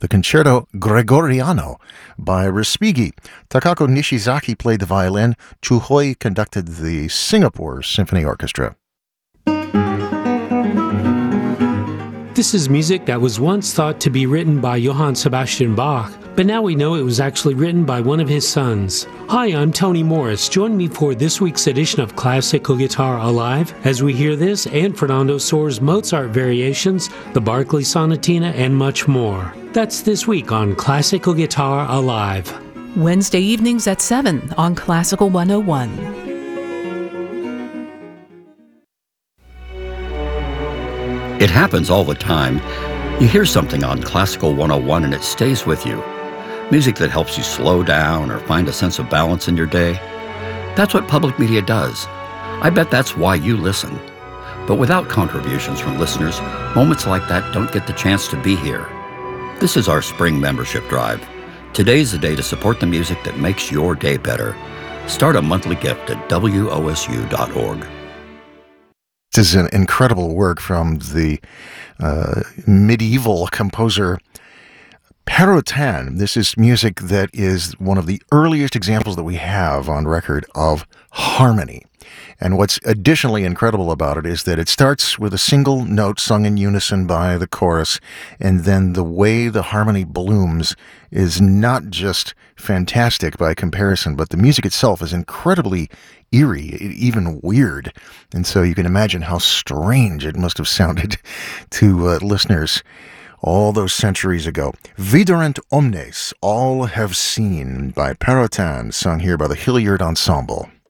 the Concerto Gregoriano by Respighi. Takako Nishizaki played the violin. Chuhoi conducted the Singapore Symphony Orchestra. This is music that was once thought to be written by Johann Sebastian Bach, but now we know it was actually written by one of his sons. Hi, I'm Tony Morris. Join me for this week's edition of Classical Guitar Alive as we hear this and Fernando Sohr's Mozart Variations, the Barclay Sonatina, and much more. That's this week on Classical Guitar Alive. Wednesday evenings at 7 on Classical 101. It happens all the time. You hear something on Classical 101 and it stays with you. Music that helps you slow down or find a sense of balance in your day. That's what public media does. I bet that's why you listen. But without contributions from listeners, moments like that don't get the chance to be here. This is our spring membership drive. Today's the day to support the music that makes your day better. Start a monthly gift at wosu.org. This is an incredible work from the medieval composer Perotin. This is music that is one of the earliest examples that we have on record of harmony. And what's additionally incredible about it is that it starts with a single note sung in unison by the chorus, and then the way the harmony blooms is not just fantastic by comparison, but the music itself is incredibly eerie, even weird. And so you can imagine how strange it must have sounded to listeners all those centuries ago. Viderant omnes, all have seen, by Perotin, sung here by the Hilliard Ensemble.